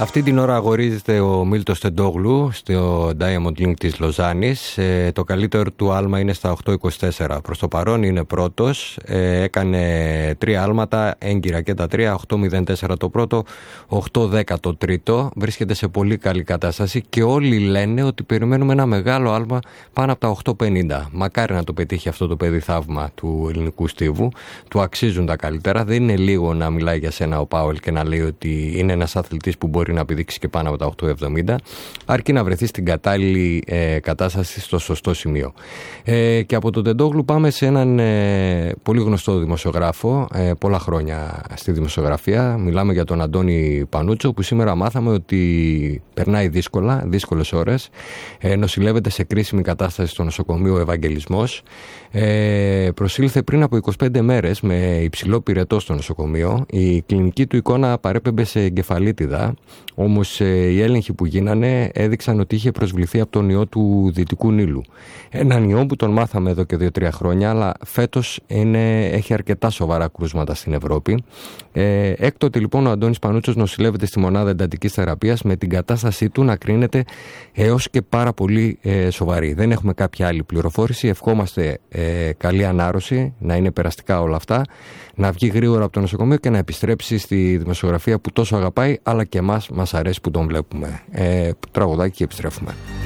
Αυτή την ώρα αγορίζεται ο Μίλτος Τεντόγλου στο Diamond Link της Λοζάνης. Το καλύτερο του άλμα είναι στα 8.24. Προς το παρόν είναι πρώτος. Έκανε 3 άλματα, έγκυρα και τα 3. 8.04 το πρώτο, 8.10 το τρίτο. Βρίσκεται σε πολύ καλή κατάσταση και όλοι λένε ότι περιμένουμε ένα μεγάλο άλμα πάνω από τα 8.50. Μακάρι να το πετύχει αυτό το παιδί θαύμα του ελληνικού στίβου. Του αξίζουν τα καλύτερα. Δεν είναι λίγο να μιλάει για σένα ο Πάουελ και να λέει ότι είναι ένας αθλητής που μπορεί να επιδείξει και πάνω από τα 8.70, αρκεί να βρεθεί στην κατάλληλη κατάσταση στο σωστό σημείο. Και από τον Τεντόγλου πάμε σε έναν πολύ γνωστό δημοσιογράφο, πολλά χρόνια στη δημοσιογραφία. Μιλάμε για τον Αντώνη Πανούτσο, που σήμερα μάθαμε ότι περνάει δύσκολες ώρες, νοσηλεύεται σε κρίσιμη κατάσταση στο νοσοκομείο Ευαγγελισμός. Προσήλθε πριν από 25 μέρες με υψηλό πυρετό στο νοσοκομείο. Η κλινική του εικόνα παρέπεμπε σε εγκεφαλίτιδα, όμως οι έλεγχοι που γίνανε έδειξαν ότι είχε προσβληθεί από τον ιό του Δυτικού Νείλου. Έναν ιό που τον μάθαμε εδώ και 2-3 χρόνια, αλλά φέτος έχει αρκετά σοβαρά κρούσματα στην Ευρώπη. Έκτοτε λοιπόν ο Αντώνης Πανούτσος νοσηλεύεται στη μονάδα εντατικής θεραπείας, με την κατάστασή του να κρίνεται έως και πάρα πολύ σοβαρή. Δεν έχουμε κάποια άλλη πληροφόρηση. Ευχόμαστε καλή ανάρρωση, να είναι περαστικά όλα αυτά, να βγει γρήγορα από το νοσοκομείο και να επιστρέψει στη δημοσιογραφία που τόσο αγαπάει, αλλά και εμάς μας αρέσει που τον βλέπουμε. Τραγουδάκι και επιστρέφουμε.